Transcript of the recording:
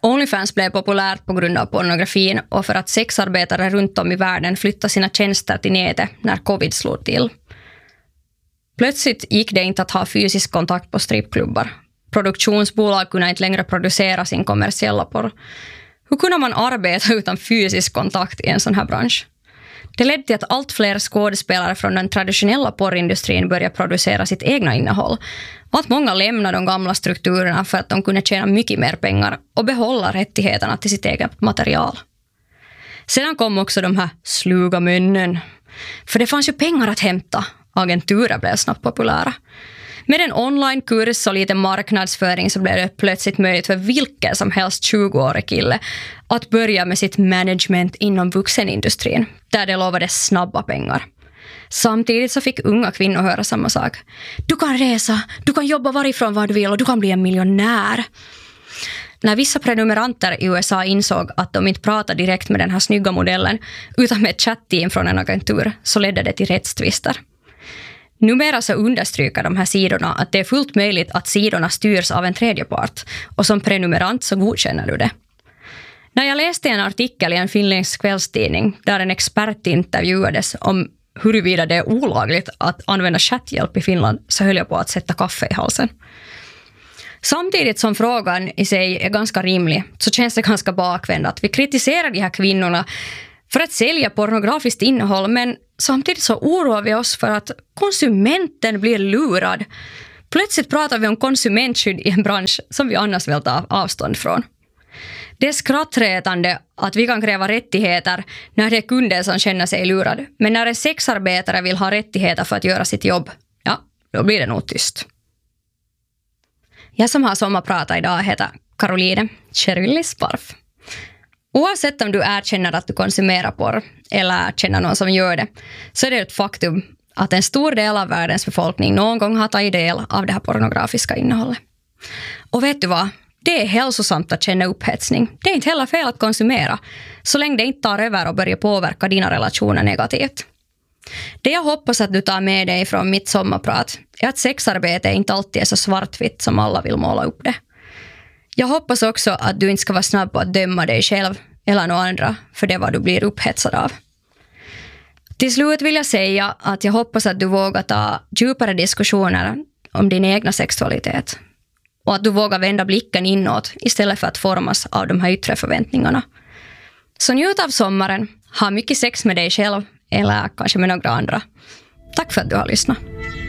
OnlyFans blev populärt på grund av pornografin och för att sexarbetare runt om i världen flyttade sina tjänster till nätet när covid slog till. Plötsligt gick det inte att ha fysisk kontakt på strippklubbar. Produktionsbolag kunde inte längre producera sin kommersiella porr. Hur kunde man arbeta utan fysisk kontakt i en sån här bransch? Det ledde till att allt fler skådespelare från den traditionella porrindustrin började producera sitt egna innehåll. Och att många lämnade de gamla strukturerna för att de kunde tjäna mycket mer pengar och behålla rättigheterna till sitt eget material. Sedan kom också de här sluga männen. För det fanns ju pengar att hämta. Agenturer blev snabbt populära. Med en onlinekurs och lite marknadsföring så blev det plötsligt möjligt för vilken som helst 20-årig kille att börja med sitt management inom vuxenindustrin, där det lovade snabba pengar. Samtidigt så fick unga kvinnor höra samma sak. Du kan resa, du kan jobba varifrån vad du vill och du kan bli en miljonär. När vissa prenumeranter i USA insåg att de inte pratade direkt med den här snygga modellen utan med ett chatteam från en agentur så ledde det till rättstvister. Numera så understryker de här sidorna att det är fullt möjligt att sidorna styrs av en tredje part och som prenumerant så godkänner du det. När jag läste en artikel i en finländsk kvällstidning där en expert intervjuades om huruvida det är olagligt att använda chatthjälp i Finland så höll jag på att sätta kaffe i halsen. Samtidigt som frågan i sig är ganska rimlig så känns det ganska bakvänt att vi kritiserar de här kvinnorna för att sälja pornografiskt innehåll, men samtidigt så oroar vi oss för att konsumenten blir lurad. Plötsligt pratar vi om konsumentskydd i en bransch som vi annars vill ta avstånd från. Det är skrattretande att vi kan kräva rättigheter när det är kunden som känner sig lurad. Men när en sexarbetare vill ha rättigheter för att göra sitt jobb, ja, då blir det nog tyst. Jag som har sommarpratat idag heter Caroline Cherylli Sparf. Oavsett om du erkänner att du konsumerar porr eller känner någon som gör det, så är det ett faktum att en stor del av världens befolkning någon gång har tagit del av det här pornografiska innehållet. Och vet du vad? Det är hälsosamt att känna upphetsning. Det är inte heller fel att konsumera, så länge det inte tar över och börjar påverka dina relationer negativt. Det jag hoppas att du tar med dig från mitt sommarprat är att sexarbete inte alltid är så svartvitt som alla vill måla upp det. Jag hoppas också att du inte ska vara snabb på att döma dig själv eller någon andra för det vad du blir upphetsad av. Till slut vill jag säga att jag hoppas att du vågar ta djupare diskussioner om din egna sexualitet. Och att du vågar vända blicken inåt istället för att formas av de här yttre förväntningarna. Så njut av sommaren, ha mycket sex med dig själv eller kanske med några andra. Tack för att du har lyssnat.